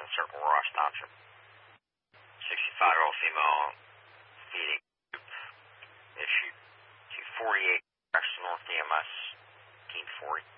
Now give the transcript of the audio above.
Circle, Ross Township. 65-year-old female feeding issued to 48 North EMS 1840.